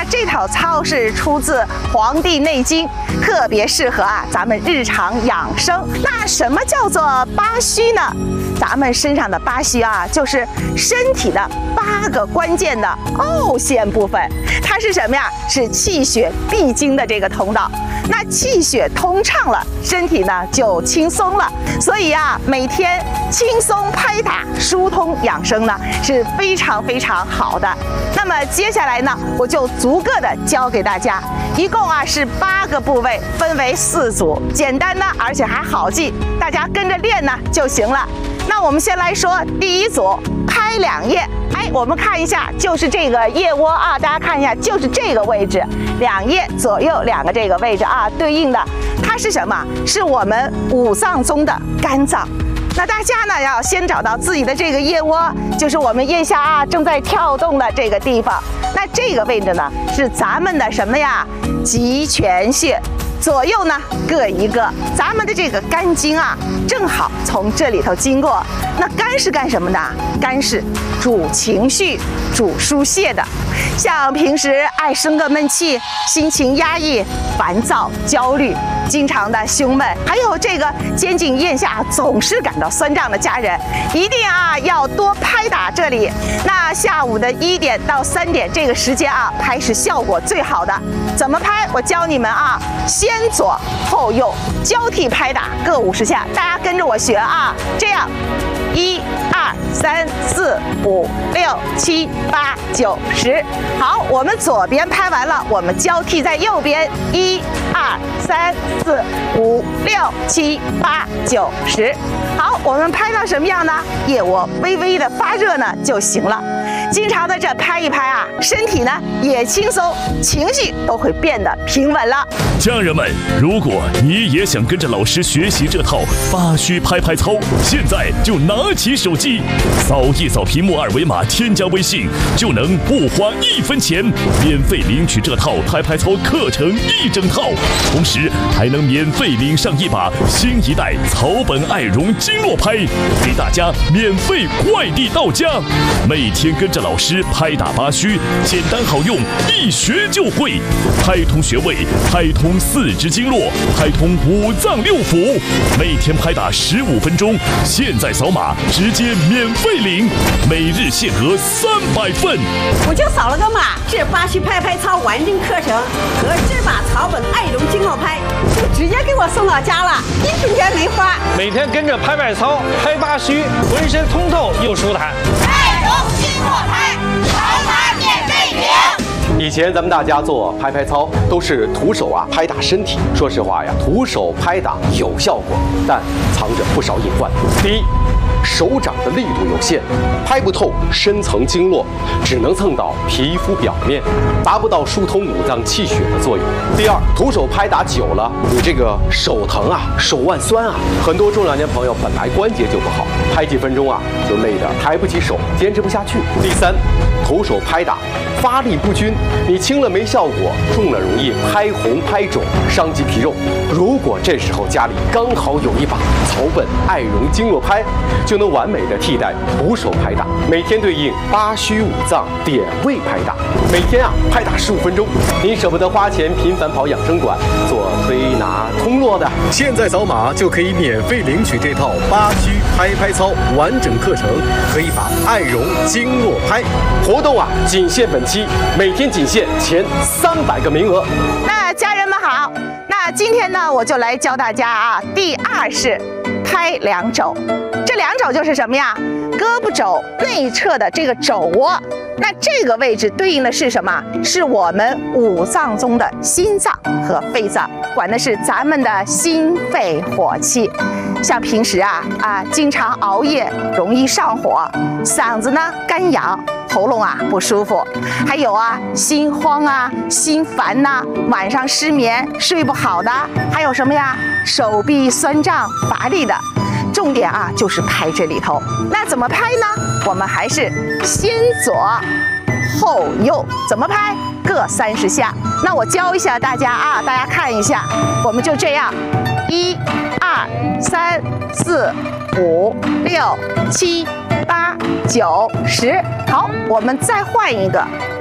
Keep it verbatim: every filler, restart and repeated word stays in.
这套操是出自《黄帝内经》，特别适合啊咱们日常养生。那什么叫做八虚呢？咱们身上的八虚啊，就是身体的八个关键的凹陷部分。它是什么呀？是气血必经的这个通道。那气血通畅了，身体呢就轻松了。所以啊，每天轻松拍打、疏通养生呢是非常非常好的。那么接下来呢，我就逐个的教给大家，一共啊是八个部位，分为四组，简单呢，而且还好记，大家跟着练呢就行了。那我们先来说第一组，拍两腋。哎，我们看一下，就是这个腋窝啊，大家看一下，就是这个位置，两腋左右两个这个位置啊，对应的，它是什么？是我们五脏中的肝脏。那大家呢要先找到自己的这个腋窝，就是我们腋下啊正在跳动的这个地方。那这个位置呢是咱们的什么呀？极泉穴。左右呢各一个，咱们的这个肝经啊，正好从这里头经过。那肝是干什么的？肝是主情绪、主疏泄的。像平时爱生个闷气、心情压抑、烦躁、焦虑、经常的胸闷，还有这个肩颈腋下总是感到酸胀的家人，一定啊要多拍打这里。那下午的一点到三点这个时间啊，拍是效果最好的。怎么拍？我教你们啊，先左后右交替拍打各五十下，大家跟着我学啊，这样。一二三四五六七八九十，好，我们左边拍完了，我们交替在右边，一二三四五六七八九十。好，我们拍到什么样呢？腋窝微微的发热呢就行了。经常的这拍一拍啊，身体呢也轻松，情绪都会变得平稳了。 家人们，如果你也想跟着老师学习这套八虚拍拍操，现在就拿起手机，扫一扫屏幕二维码，添加微信，就能不花一分钱免费领取这套拍拍操课程一整套，同时还能免费领上一把新一代草本爱绒经络拍，给大家免费快递到家。每天跟着老师拍打八虚，简单好用，一学就会，拍通穴位，拍通四肢经络，拍通五脏六腑，每天拍打十五分钟，现在扫码直接免费领，每日限额三百份。 我就扫了个码，这八虚拍拍操完整课程和这把草本爱绒经络拍就直接给我送到家了，一分钱没花。 每天跟着拍拍操，拍八虚，浑身通透又舒坦。 爱绒经络拍，扫码免费领。 以前咱们大家做拍拍操都是徒手啊拍打身体，说实话呀，徒手拍打有效果，但藏着不少隐患。第一，手掌的力度有限，拍不透深层经络，只能蹭到皮肤表面，达不到疏通五脏气血的作用。第二，徒手拍打久了，你这个手疼啊，手腕酸啊，很多中老年朋友本来关节就不好，拍几分钟啊就累得抬不起手，坚持不下去。第三，徒手拍打发力不均，你轻了没效果，重了容易拍红拍肿，伤及皮肉。如果这时候家里刚好有一把草本爱绒经络拍，就能完美的替代徒手拍打，每天对应八虚五脏点位拍打，每天啊拍打十五分钟。您舍不得花钱频繁跑养生馆做推拿通络的， 现在扫码就可以免费领取这套八虚拍拍操完整课程和一把爱绒经络拍。 活动啊仅限本期，每天仅限前三百个名额。 那家人们好，那今天呢我就来教大家啊，第二式拍两肘。这两肘就是什么呀？胳膊肘内侧的这个肘窝，那这个位置对应的是什么？是我们五脏中的心脏和肺脏，管的是咱们的心肺火气。像平时啊啊经常熬夜，容易上火，嗓子呢干痒，喉咙啊不舒服，还有啊心慌啊、心烦呐、啊，晚上失眠睡不好的，还有什么呀？手臂酸胀乏力的。重点啊就是拍这里头。那怎么拍呢？我们还是先左后右，怎么拍？各三十下。那我教一下大家啊，大家看一下，我们就这样，一、二、三、四、五、六、七、八、九、十。好，我们再换一个，